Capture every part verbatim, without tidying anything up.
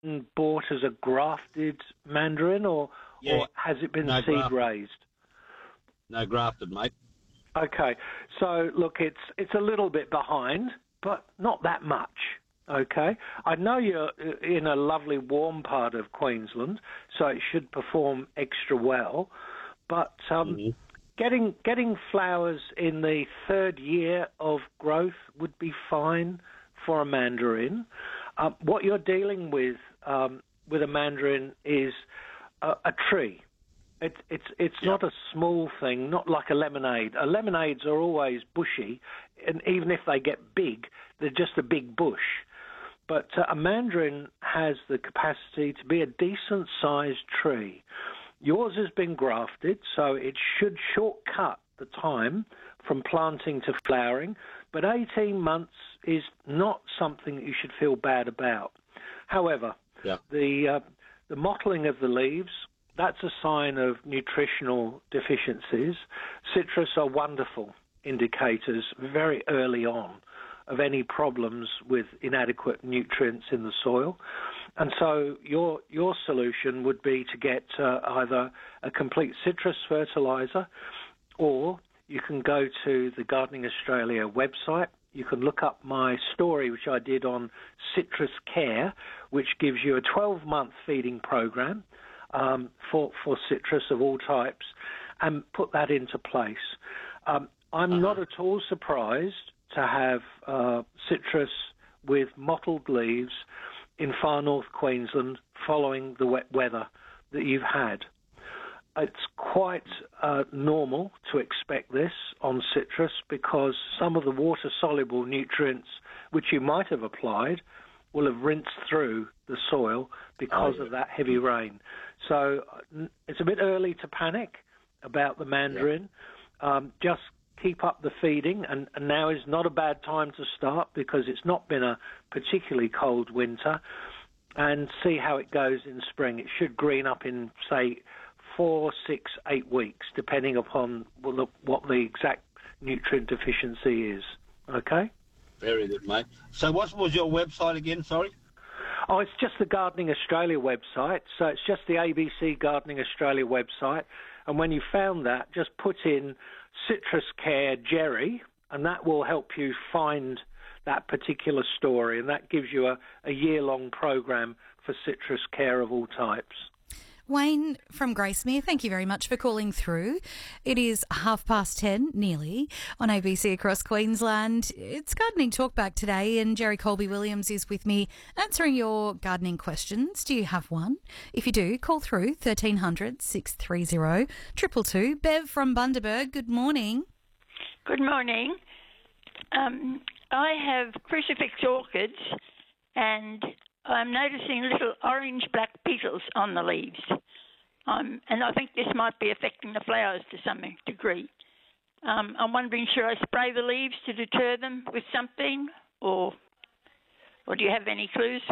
bought as a grafted mandarin, or Yeah, or has it been no, seed grafted. raised? No, grafted, mate. Okay, so look, it's it's a little bit behind, but not that much. Okay, I know you're in a lovely warm part of Queensland, so it should perform extra well. But um, Mm-hmm. getting getting flowers in the third year of growth would be fine for a mandarin. Um, what you're dealing with um, with a mandarin is a, a tree. It's it's it's Yeah. not a small thing, not like a lemonade. A lemonades are always bushy, and even if they get big, they're just a big bush. But uh, a mandarin has the capacity to be a decent-sized tree. Yours has been grafted, so it should shortcut the time from planting to flowering, but eighteen months is not something that you should feel bad about. However, Yeah. the uh, the mottling of the leaves, that's a sign of nutritional deficiencies. Citrus are wonderful indicators very early on of any problems with inadequate nutrients in the soil. And so your your solution would be to get uh, either a complete citrus fertiliser, or you can go to the Gardening Australia website. You can look up my story, which I did on citrus care, which gives you a twelve-month feeding program um, for, for citrus of all types, and put that into place. Um, I'm Uh-huh. not at all surprised to have uh, citrus with mottled leaves in far north Queensland following the wet weather that you've had. It's quite uh, normal to expect this on citrus because some of the water-soluble nutrients which you might have applied will have rinsed through the soil because Oh, yeah. of that heavy rain. So uh, it's a bit early to panic about the mandarin. Um, just keep up the feeding, and, and now is not a bad time to start because it's not been a particularly cold winter, and see how it goes in spring. It should green up in, say, four, six, eight weeks, depending upon what the, what the exact nutrient deficiency is. Okay? Very good, mate. So what was your website again, sorry? Oh, it's just the Gardening Australia website. So it's just the A B C Gardening Australia website. And when you found that, just put in Citrus Care Jerry, and that will help you find that particular story. And that gives you a, a year-long program for citrus care of all types. Wayne from Gracemere, thank you very much for calling through. It is half past ten, nearly, on A B C across Queensland. It's Gardening Talkback today, and Jerry Colby-Williams is with me answering your gardening questions. Do you have one? If you do, call through thirteen hundred, six three zero, two two two. Bev from Bundaberg, good morning. Good morning. Um, I have crucifix orchids, and I'm noticing little orange-black petals on the leaves. Um, and I think this might be affecting the flowers to some degree. Um, I'm wondering, should I spray the leaves to deter them with something, or or do you have any clues?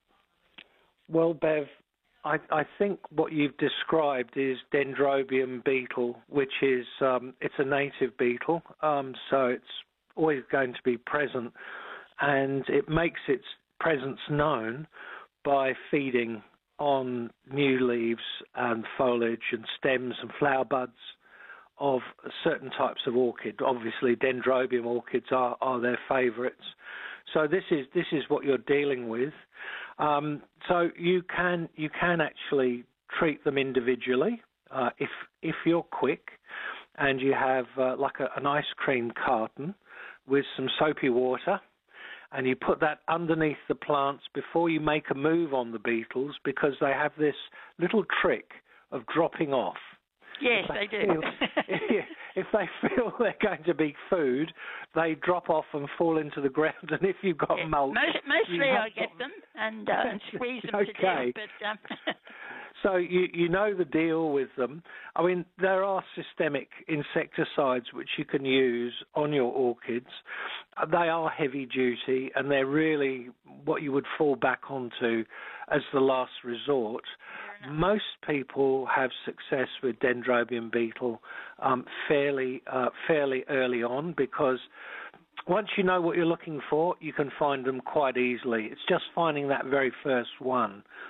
Well, Bev, I, I think what you've described is Dendrobium beetle, which is um, it's a native beetle, um, so it's always going to be present, and it makes its presence known by feeding on new leaves and foliage and stems and flower buds of certain types of orchid. Obviously, Dendrobium orchids are, are their favourites. So this is this is what you're dealing with. Um, so you can you can actually treat them individually uh, if if you're quick, and you have uh, like a, an ice cream carton with some soapy water, and you put that underneath the plants before you make a move on the beetles, because they have this little trick of dropping off. Yes, they do. Feel, if they feel they're going to be food, they drop off and fall into the ground. And if you've got Yeah, mulch, most, mostly I get got... them and, uh, and squeeze them okay. to death. But um... so you you know the deal with them. I mean, there are systemic insecticides which you can use on your orchids. They are heavy duty, and they're really what you would fall back onto as the last resort. Most people have success with Dendrobium beetle um, fairly uh, fairly early on, because once you know what you're looking for, you can find them quite easily. It's just finding that very first one